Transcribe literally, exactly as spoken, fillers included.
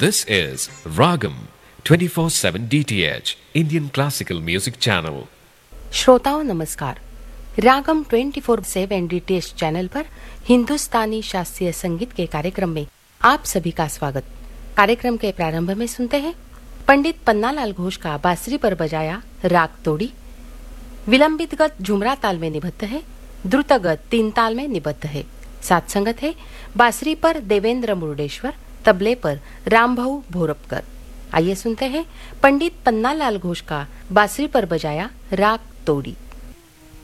This is Ragam twenty-four seven D T H Indian Classical Music Channel. श्रोताओं नमस्कार। रागम twenty four सेवन D T H channel पर हिंदुस्तानी शास्त्रीय संगीत के कार्यक्रम में आप सभी का स्वागत। कार्यक्रम के प्रारंभ में सुनते हैं पंडित पन्नालाल घोष का बांसुरी पर बजाया राग तोड़ी। विलंबित गत झुमरा ताल में निबद्ध है, द्रुत गत तीन ताल में निबद्ध है। साथ संगत है बांसुरी पर देवेंद्र मुरुडेश्वर, तबले पर रामभाऊ भोरपकर। आइए सुनते हैं पंडित पन्नालाल घोष का बांसुरी पर बजाया राग तोड़ी।